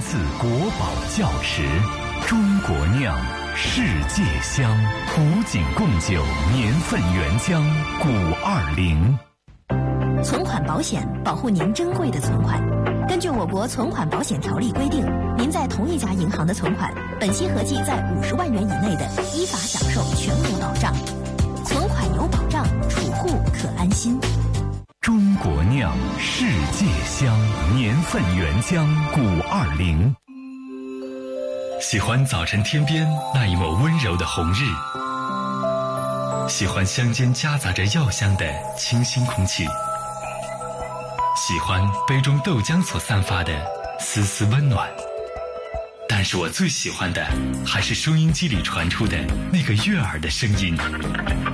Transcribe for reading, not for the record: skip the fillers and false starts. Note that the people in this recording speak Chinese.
自国宝窖池，中国酿，世界香，古井贡酒年份原浆520。 存款保险保护您珍贵的存款。根据我国存款保险条例规定，您在同一家银行的存款，本息合计在50万元以内的，依法享受全额保障。存款有保障，储户可安心。 中国酿，世界香，年份原浆520。喜欢早晨天边那一抹温柔的红日，喜欢乡间夹杂着药香的清新空气，喜欢杯中豆浆所散发的丝丝温暖。但是我最喜欢的还是收音机里传出的那个悦耳的声音，